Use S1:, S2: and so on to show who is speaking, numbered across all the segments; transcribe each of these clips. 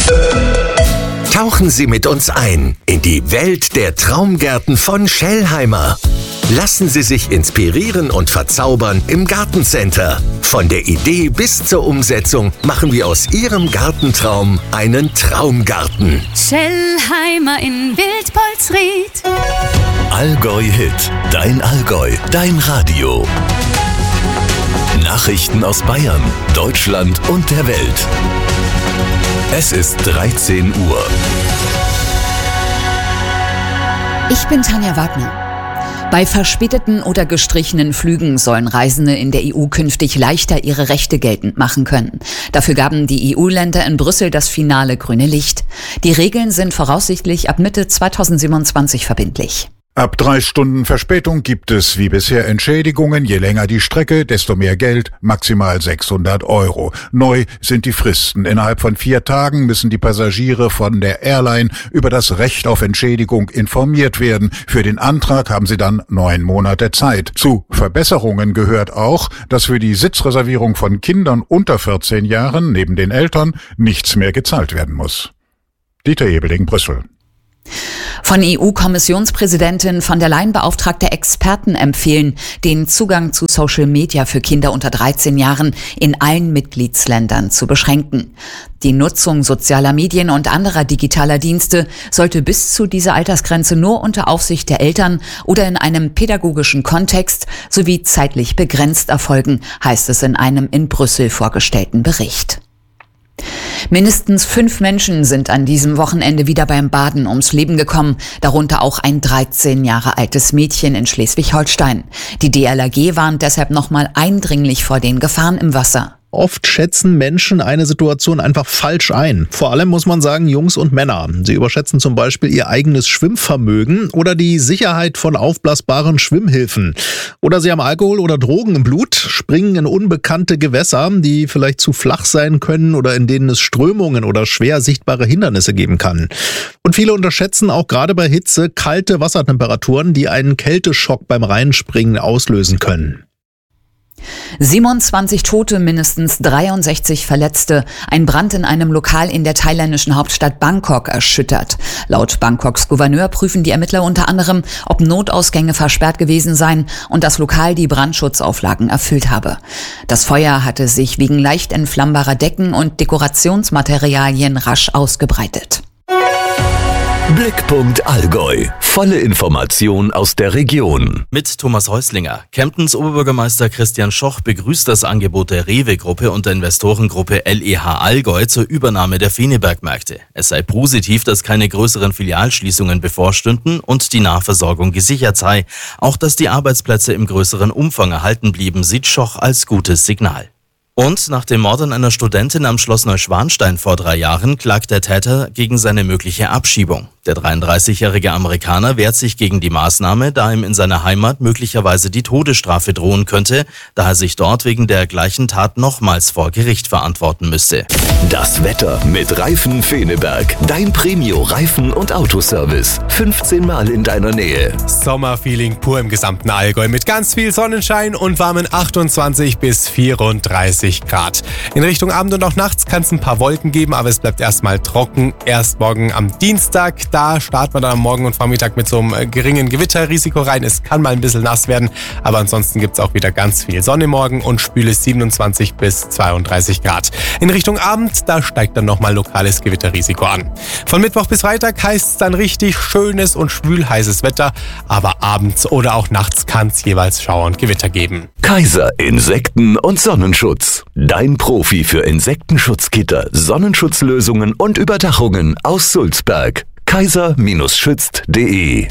S1: Tauchen Sie mit uns ein in die Welt der Traumgärten von Schellheimer. Lassen Sie sich inspirieren und verzaubern im Gartencenter. Von der Idee bis zur Umsetzung machen wir aus Ihrem Gartentraum einen Traumgarten.
S2: Schellheimer in Wildpolsried.
S3: Allgäu Hit, dein Allgäu, dein Radio. Nachrichten aus Bayern, Deutschland und der Welt. Es ist 13 Uhr.
S4: Ich bin Tanja Wagner. Bei verspäteten oder gestrichenen Flügen sollen Reisende in der EU künftig leichter ihre Rechte geltend machen können. Dafür gaben die EU-Länder in Brüssel das finale grüne Licht. Die Regeln sind voraussichtlich ab Mitte 2027 verbindlich.
S5: Ab 3 Stunden Verspätung gibt es wie bisher Entschädigungen. Je länger die Strecke, desto mehr Geld, maximal 600 €. Neu sind die Fristen. Innerhalb von 4 Tagen müssen die Passagiere von der Airline über das Recht auf Entschädigung informiert werden. Für den Antrag haben sie dann 9 Monate Zeit. Zu Verbesserungen gehört auch, dass für die Sitzreservierung von Kindern unter 14 Jahren neben den Eltern nichts mehr gezahlt werden muss. Dieter Ebeling, Brüssel.
S4: Von EU-Kommissionspräsidentin von der Leyen beauftragte Experten empfehlen, den Zugang zu Social Media für Kinder unter 13 Jahren in allen Mitgliedsländern zu beschränken. Die Nutzung sozialer Medien und anderer digitaler Dienste sollte bis zu dieser Altersgrenze nur unter Aufsicht der Eltern oder in einem pädagogischen Kontext sowie zeitlich begrenzt erfolgen, heißt es in einem in Brüssel vorgestellten Bericht. Mindestens 5 Menschen sind an diesem Wochenende wieder beim Baden ums Leben gekommen, darunter auch ein 13 Jahre altes Mädchen in Schleswig-Holstein. Die DLRG warnt deshalb nochmal eindringlich vor den Gefahren im Wasser.
S6: Oft schätzen Menschen eine Situation einfach falsch ein. Vor allem muss man sagen, Jungs und Männer. Sie überschätzen zum Beispiel ihr eigenes Schwimmvermögen oder die Sicherheit von aufblasbaren Schwimmhilfen. Oder sie haben Alkohol oder Drogen im Blut, springen in unbekannte Gewässer, die vielleicht zu flach sein können oder in denen es Strömungen oder schwer sichtbare Hindernisse geben kann. Und viele unterschätzen auch gerade bei Hitze kalte Wassertemperaturen, die einen Kälteschock beim Reinspringen auslösen können.
S4: 27 Tote, mindestens 63 Verletzte. Ein Brand in einem Lokal in der thailändischen Hauptstadt Bangkok erschüttert. Laut Bangkoks Gouverneur prüfen die Ermittler unter anderem, ob Notausgänge versperrt gewesen seien und das Lokal die Brandschutzauflagen erfüllt habe. Das Feuer hatte sich wegen leicht entflammbarer Decken und Dekorationsmaterialien rasch ausgebreitet.
S3: Blickpunkt Allgäu. Volle Information aus der Region.
S7: Mit Thomas Häuslinger. Kemptens Oberbürgermeister Christian Schoch begrüßt das Angebot der Rewe-Gruppe und der Investorengruppe LEH Allgäu zur Übernahme der Feneberg-Märkte. Es sei positiv, dass keine größeren Filialschließungen bevorstünden und die Nahversorgung gesichert sei. Auch dass die Arbeitsplätze im größeren Umfang erhalten blieben, sieht Schoch als gutes Signal. Und nach dem Mord an einer Studentin am Schloss Neuschwanstein vor 3 Jahren klagt der Täter gegen seine mögliche Abschiebung. Der 33-jährige Amerikaner wehrt sich gegen die Maßnahme, da ihm in seiner Heimat möglicherweise die Todesstrafe drohen könnte, da er sich dort wegen der gleichen Tat nochmals vor Gericht verantworten müsste.
S3: Das Wetter mit Reifen Feneberg. Dein Premio-Reifen- und Autoservice. 15 Mal in deiner Nähe.
S8: Sommerfeeling pur im gesamten Allgäu mit ganz viel Sonnenschein und warmen 28 bis 34 Grad. In Richtung Abend und auch nachts kann es ein paar Wolken geben, aber es bleibt erstmal trocken. Erst morgen am Dienstag, da starten wir dann am Morgen und Vormittag mit so einem geringen Gewitterrisiko rein. Es kann mal ein bisschen nass werden, aber ansonsten gibt es auch wieder ganz viel Sonne morgen und spüle 27 bis 32 Grad. In Richtung Abend, da steigt dann nochmal lokales Gewitterrisiko an. Von Mittwoch bis Freitag heißt es dann richtig schönes und schwülheißes Wetter, aber abends oder auch nachts kann es jeweils Schauer und Gewitter geben.
S3: Kaiser Insekten- und Sonnenschutz. Dein Profi für Insektenschutzgitter, Sonnenschutzlösungen und Überdachungen aus Sulzberg. kaiser-schützt.de.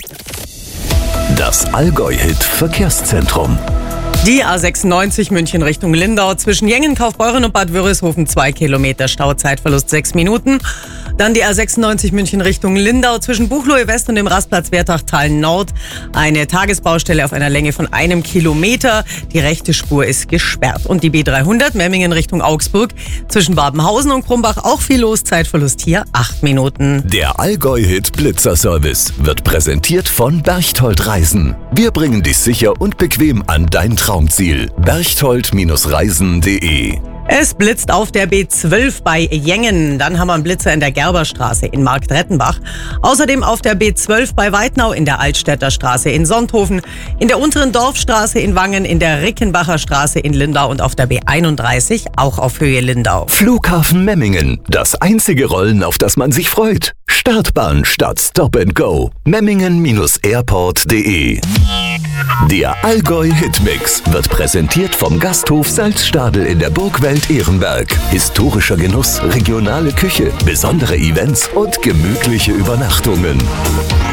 S3: Das Allgäu-Hit Verkehrszentrum.
S9: Die A96 München Richtung Lindau zwischen Jengen, Kaufbeuren und Bad Wörishofen 2 Kilometer Stau, Zeitverlust 6 Minuten. Dann die A96 München Richtung Lindau zwischen Buchloe West und dem Rastplatz Wertachtal Nord. Eine Tagesbaustelle auf einer Länge von 1 Kilometer. Die rechte Spur ist gesperrt. Und die B300 Memmingen Richtung Augsburg zwischen Babenhausen und Krumbach auch viel los. Zeitverlust hier 8 Minuten.
S3: Der Allgäu-Hit Blitzerservice wird präsentiert von Berchtold Reisen. Wir bringen dich sicher und bequem an dein Traumziel. Berchtold-reisen.de
S9: Es blitzt auf der B12 bei Jengen. Dann haben wir einen Blitzer in der Gerberstraße in Marktrettenbach. Außerdem auf der B12 bei Weidnau, in der Altstädter Straße in Sonthofen, in der unteren Dorfstraße in Wangen, in der Rickenbacher Straße in Lindau und auf der B31 auch auf Höhe Lindau.
S3: Flughafen Memmingen. Das einzige Rollen, auf das man sich freut. Startbahn statt Stop and Go. Memmingen-airport.de. Der Allgäu Hitmix wird präsentiert vom Gasthof Salzstadel in der Burgwelt Ehrenberg. Historischer Genuss, regionale Küche, besondere Events und gemütliche Übernachtungen.